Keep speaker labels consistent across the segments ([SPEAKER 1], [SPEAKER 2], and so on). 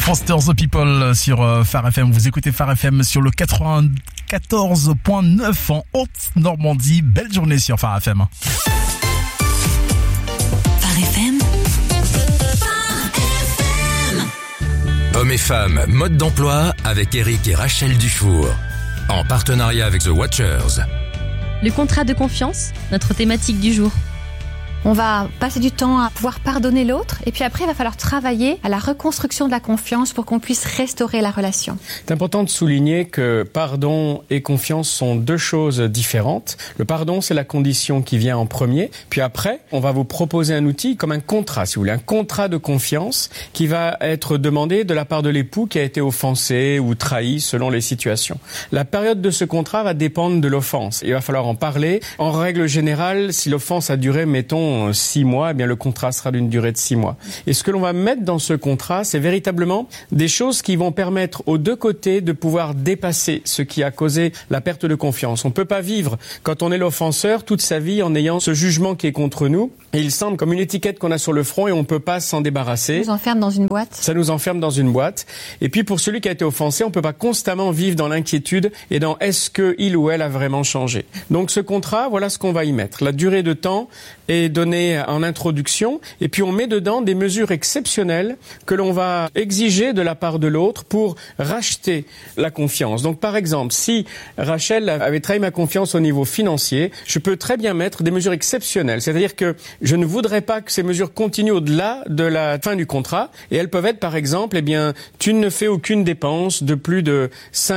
[SPEAKER 1] Foster the People sur Phare FM. Vous écoutez Phare FM sur le 94.9 en Haute-Normandie. Belle journée sur Phare FM.
[SPEAKER 2] Phare FM.
[SPEAKER 3] Hommes et femmes, mode d'emploi avec Eric et Rachel Dufour. En partenariat avec The Watchers.
[SPEAKER 4] Le contrat de confiance, notre thématique du jour.
[SPEAKER 5] On va passer du temps à pouvoir pardonner l'autre et puis après il va falloir travailler à la reconstruction de la confiance pour qu'on puisse restaurer la relation.
[SPEAKER 6] C'est important de souligner que pardon et confiance sont deux choses différentes. Le pardon, c'est la condition qui vient en premier. Puis après, on va vous proposer un outil comme un contrat, si vous voulez, un contrat de confiance qui va être demandé de la part de l'époux qui a été offensé ou trahi selon les situations. La période de ce contrat va dépendre de l'offense. Il va falloir en parler. En règle générale, si l'offense a duré, mettons, 6 mois, eh bien le contrat sera d'une durée de 6 mois. Et ce que l'on va mettre dans ce contrat, c'est véritablement des choses qui vont permettre aux deux côtés de pouvoir dépasser ce qui a causé la perte de confiance. On ne peut pas vivre, quand on est l'offenseur, toute sa vie en ayant ce jugement qui est contre nous. Et il semble comme une étiquette qu'on a sur le front et on ne peut pas s'en débarrasser.
[SPEAKER 5] Ça nous enferme dans une boîte.
[SPEAKER 6] Ça nous enferme dans une boîte. Et puis pour celui qui a été offensé, on ne peut pas constamment vivre dans l'inquiétude et dans est-ce que il ou elle a vraiment changé. Donc ce contrat, voilà ce qu'on va y mettre. La durée de temps est donnée en introduction et puis on met dedans des mesures exceptionnelles que l'on va exiger de la part de l'autre pour racheter la confiance. Donc par exemple, si Rachel avait trahi ma confiance au niveau financier, je peux très bien mettre des mesures exceptionnelles. C'est-à-dire que je ne voudrais pas que ces mesures continuent au-delà de la fin du contrat et elles peuvent être par exemple, eh bien, tu ne fais aucune dépense de plus de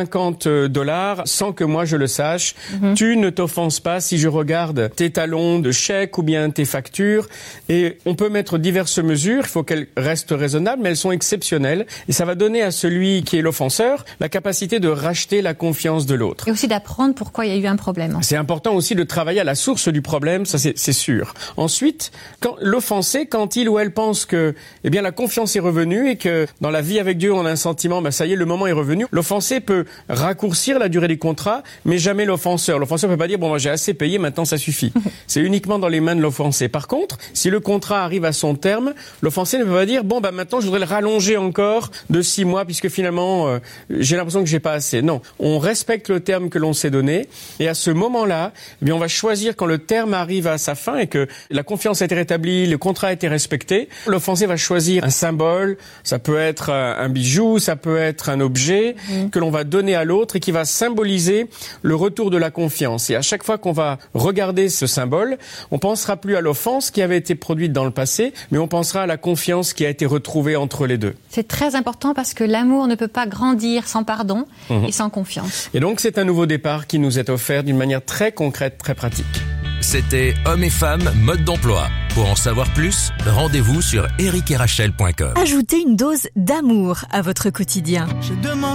[SPEAKER 6] $50 sans que moi je le sache. Tu ne t'offenses pas si je regarde tes talons de chèque ou bien tes factures. Et on peut mettre diverses mesures, il faut qu'elles restent raisonnables, mais elles sont exceptionnelles. Et ça va donner à celui qui est l'offenseur la capacité de racheter la confiance de l'autre.
[SPEAKER 5] Et aussi d'apprendre pourquoi il y a eu un problème.
[SPEAKER 6] C'est important aussi de travailler à la source du problème, ça c'est sûr. Ensuite, quand l'offensé, quand il ou elle pense que eh bien la confiance est revenue et que dans la vie avec Dieu on a un sentiment, ça y est, le moment est revenu, l'offensé peut raccourcir la durée du contrat, mais jamais l'offenseur. L'offenseur peut pas dire moi j'ai assez payé, maintenant ça suffit. C'est uniquement dans les mains de l'offensé. Par contre, si le contrat arrive à son terme, l'offensé ne peut pas dire maintenant je voudrais le rallonger encore de 6 mois puisque finalement j'ai l'impression que j'ai pas assez. Non, on respecte le terme que l'on s'est donné et à ce moment-là, eh bien on va choisir quand le terme arrive à sa fin et que la confiance a été rétablie, le contrat a été respecté, l'offensé va choisir un symbole, ça peut être un bijou, ça peut être un objet que l'on va donner à l'autre et qui va symboliser le retour de la confiance. Et à chaque fois qu'on va regarder ce symbole, on pensera plus à l'offense qui avait été produite dans le passé, mais on pensera à la confiance qui a été retrouvée entre les deux.
[SPEAKER 5] C'est très important parce que l'amour ne peut pas grandir sans pardon et sans confiance.
[SPEAKER 6] Et donc c'est un nouveau départ qui nous est offert d'une manière très concrète, très pratique.
[SPEAKER 3] C'était Hommes et femmes, mode d'emploi. Pour en savoir plus, rendez-vous sur ericetRachel.com.
[SPEAKER 2] Ajoutez une dose d'amour à votre quotidien.
[SPEAKER 7] Je demande